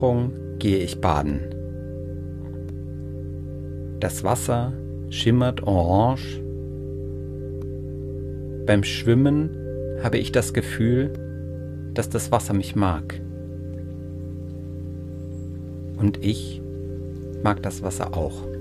Gehe ich baden. Das Wasser schimmert orange. Beim Schwimmen habe ich das Gefühl, dass das Wasser mich mag. Und ich mag das Wasser auch.